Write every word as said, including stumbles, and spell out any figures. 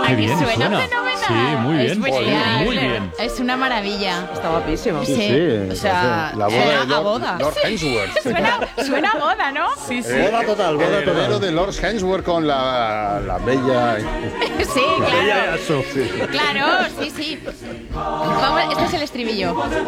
Qué Aquí bien suena, suena. fenomenal. Sí, muy bien. Es genial. Muy bien. Es una maravilla. Está guapísimo. Sí, sí, o sea, la boda suena de a Lord- boda. Lord Hemsworth. Suena, suena a boda, ¿no? Sí, sí. Eh, Boda total, boda el heredero total. de Lord Hemsworth con la, la bella... Sí, claro. Ella, eso. Claro, sí, sí. Vamos, este es el estribillo.